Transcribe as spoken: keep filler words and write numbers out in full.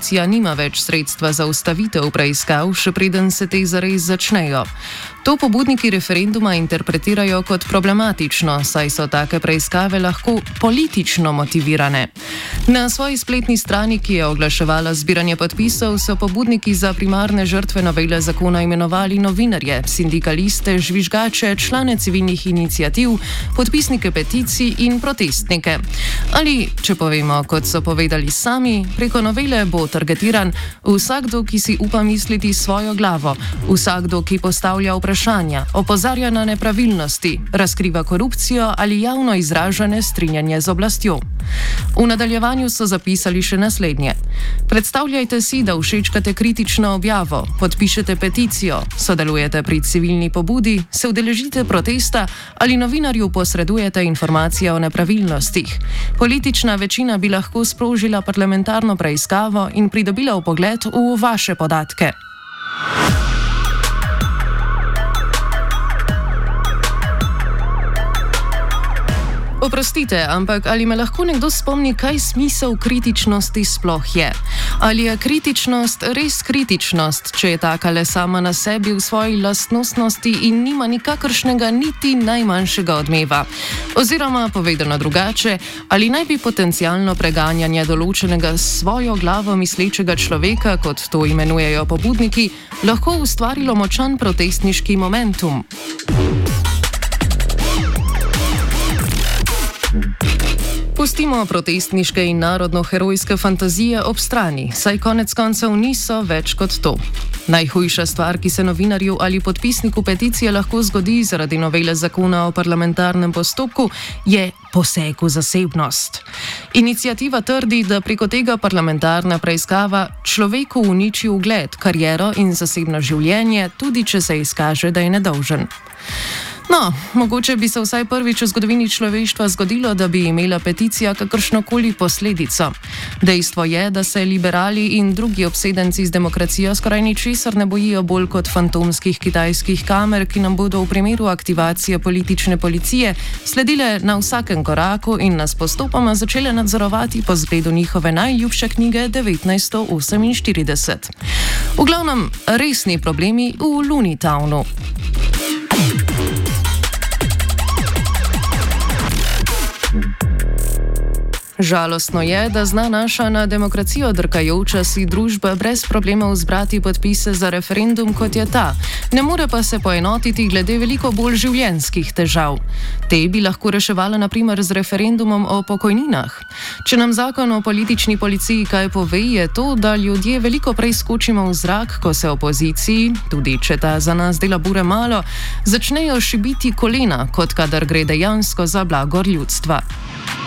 opozicija nima več sredstva za ustavitev preiskav, še preden se te zares začnejo. To pobudniki referenduma interpretirajo kot problematično, saj so take preiskave lahko politično motivirane. Na svoji spletni strani, ki je oglaševala zbiranje podpisov, so pobudniki za primarne žrtve novele zakona imenovali novinarje, sindikaliste, žvižgače, člane civilnih iniciativ, podpisnike peticij in protestnike. Ali, če povemo, kot so povedali sami, preko novele bo targetiran vsakdo, ki si upa misliti svojo glavo, vsakdo, ki postavlja vprašanja, opozarja na nepravilnosti, razkriva korupcijo ali javno izraža nestrinjanje z oblastjo. V nadaljevanju so zapisali še naslednje. Predstavljajte si, da všečkate kritično objavo, podpišete peticijo, sodelujete pri civilni pobudi, se udeležite protesta ali novinarju posredujete informacije o nepravilnostih. Politična večina bi lahko sprožila parlamentarno preiskavo in pridobila vpogled v vaše podatke. Oprostite, ampak ali me lahko nekdo spomni, kaj smisel kritičnosti sploh je? Ali je kritičnost res kritičnost, če je taka le sama na sebi v svoji lastnostnosti in nima nikakršnega niti najmanjšega odmeva? Oziroma, povedano drugače, ali naj bi potencialno preganjanje določenega s svojo glavo mislečega človeka, kot to imenujejo pobudniki, lahko ustvarilo močan protestniški momentum? Pustimo protestniške in narodno-herojske fantazije ob strani, saj konec koncev niso več kot to. Najhujša stvar, ki se novinarju ali podpisniku peticije lahko zgodi zaradi novele zakona o parlamentarnem postopku, je poseg v zasebnost. Iniciativa trdi, da preko tega parlamentarna preiskava človeku uniči ugled, kariero in zasebno življenje, tudi če se izkaže, da je nedolžen. No, mogoče bi se vsaj prvič v zgodovini človeštva zgodilo, da bi imela peticija kakršnokoli posledico. Dejstvo je, da se liberali in drugi obsedenci z demokracijo skoraj ničesar ne bojijo bolj kot fantomskih kitajskih kamer, ki nam bodo v primeru aktivacije politične policije sledile na vsakem koraku in nas postopoma začele nadzorovati po zgledu njihove najljubše knjige devetnajststo oseminštirideset. V glavnem, resni problemi v Lunitownu. Žalostno je, da zna naša na demokracijo drkajoča si družba brez problemov zbrati podpise za referendum, kot je ta. Ne more pa se poenotiti glede veliko bolj življenjskih težav. Te bi lahko reševala na primer z referendumom o pokojninah. Če nam zakon o politični policiji kaj pove, je to, da ljudje veliko prej skočimo v zrak, ko se opoziciji, tudi če ta za nas dela bure malo, začnejo šibiti kolena, kot kadar gre dejansko za blagor ljudstva.